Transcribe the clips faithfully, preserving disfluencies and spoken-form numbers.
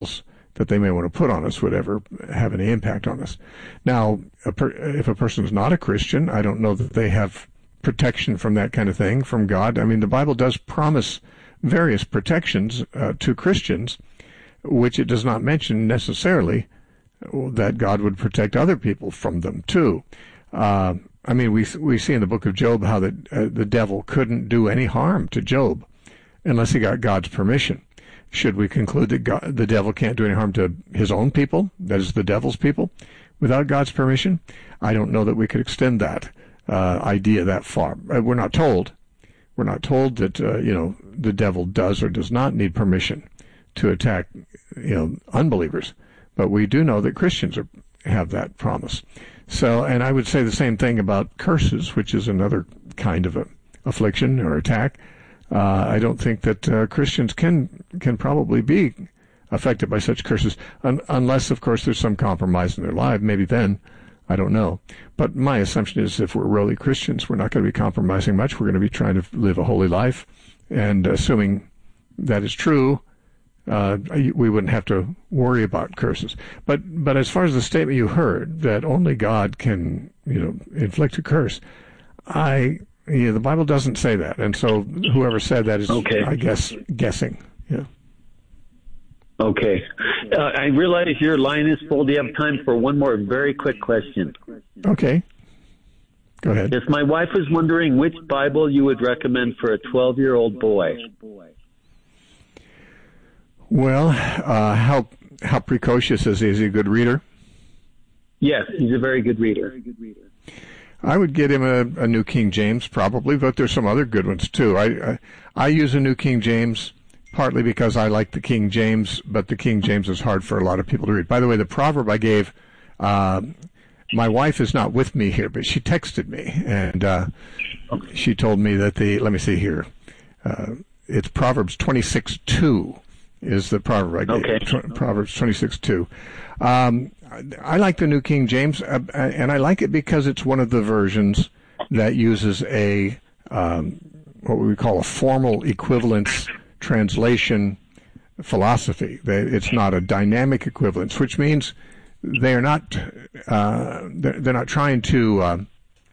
that they may want to put on us would ever have any impact on us. Now, a per, if a person is not a Christian, I don't know that they have protection from that kind of thing from God. I mean, the Bible does promise various protections uh, to Christians, which it does not mention necessarily that God would protect other people from them too. Uh, I mean, we we see in the book of Job how the uh, the devil couldn't do any harm to Job unless he got God's permission. Should we conclude that God, the devil can't do any harm to his own people, that is the devil's people, without God's permission? I don't know that we could extend that uh, idea that far. We're not told. We're not told that, uh, you know, the devil does or does not need permission to attack, you know, unbelievers. But we do know that Christians are, have that promise. So, and I would say the same thing about curses, which is another kind of a affliction or attack. Uh, I don't think that uh, Christians can can probably be affected by such curses, un- unless, of course, there's some compromise in their life. Maybe then, I don't know. But my assumption is if we're really Christians, we're not going to be compromising much. We're going to be trying to live a holy life. And assuming that is true, uh, we wouldn't have to worry about curses. But but as far as the statement you heard, that only God can, you know, inflict a curse, I... Yeah, the Bible doesn't say that, and so whoever said that is, okay. I guess, guessing. Yeah. Okay. Uh, I realize your line is full. Do you have time for one more very quick question? Okay. Go ahead. Yes, my wife was wondering which Bible you would recommend for a twelve-year-old boy. Well, uh, how how precocious is he? Is he a good reader? Yes, he's a very good reader. I would get him a, a New King James probably, but there's some other good ones too. I, I I use a New King James partly because I like the King James, but the King James is hard for a lot of people to read. By the way, the proverb I gave, uh, my wife is not with me here, but she texted me, and uh, she told me that the, let me see here, uh, it's Proverbs twenty-six two is the proverb I gave. Okay. Tw- Proverbs twenty-six two. Um, I like the New King James, uh, and I like it because it's one of the versions that uses a um, what we call a formal equivalence translation philosophy. They, it's not a dynamic equivalence, which means they are not uh, they're, they're not trying to uh,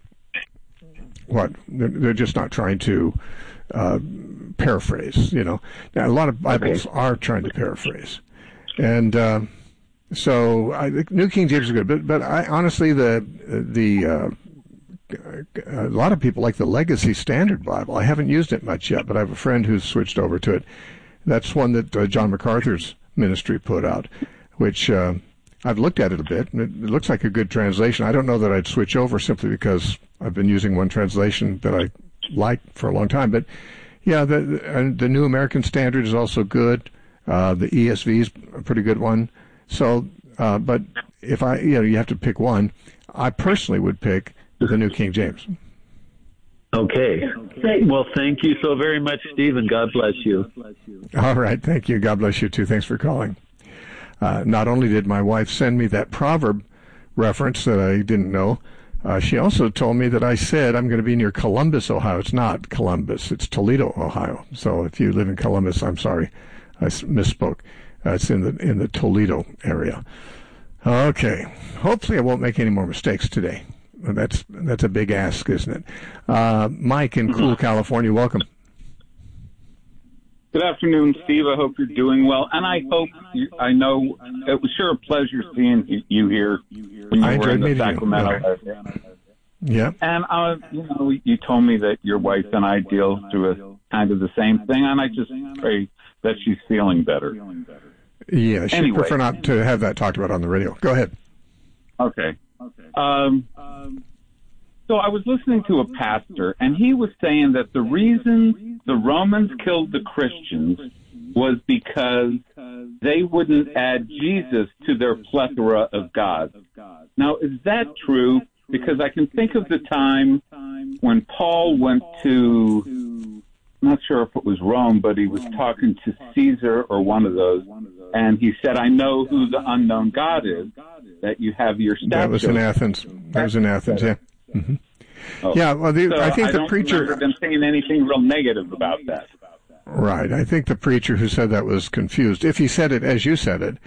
what they're, they're just not trying to uh, paraphrase. You know, now, a lot of Bibles okay. are trying to paraphrase, and. Uh, So I think New King James is good, but but I honestly the the uh, a lot of people like the Legacy Standard Bible. I haven't used it much yet, but I have a friend who's switched over to it. That's one that uh, John MacArthur's ministry put out, which uh, I've looked at it a bit, and it, it looks like a good translation. I don't know that I'd switch over simply because I've been using one translation that I like for a long time. But yeah, the the, the New American Standard is also good. Uh, the E S V is a pretty good one. So, uh, but if I, you know, you have to pick one, I personally would pick the New King James. Okay. Well, thank you so very much, Stephen. God bless you. All right. Thank you. God bless you, too. Thanks for calling. Uh, not only did my wife send me that proverb reference that I didn't know, uh, she also told me that I said I'm going to be near Columbus, Ohio. It's not Columbus. It's Toledo, Ohio. So if you live in Columbus, I'm sorry. I misspoke. Uh, it's in the in the Toledo area. Okay. Hopefully I won't make any more mistakes today. That's that's a big ask, isn't it? Uh, Mike in Cool, California, welcome. Good afternoon, Steve. I hope you're doing well. And I hope, you, I know, it was sure a pleasure seeing you here when you I were in the Sacramento area. Yeah. And, uh, you know, you told me that your wife and I deal through a kind of the same thing, and I just pray that she's feeling better. Yeah, she'd anyway. prefer not to have that talked about on the radio. Go ahead. Okay. Um, so I was listening to a pastor, and he was saying that the reason the Romans killed the Christians was because they wouldn't add Jesus to their plethora of gods. Now, is that true? Because I can think of the time when Paul went to, I'm not sure if it was Rome, but he was talking to Caesar or one of those, and he said, I know who the unknown God is, that you have your statue. That was in Athens. That was in Athens, yeah. Mm-hmm. Oh. Yeah, well, the, so I think I the don't preacher... remember them saying anything real negative about that. Right. I think the preacher who said that was confused. If he said it as you said it,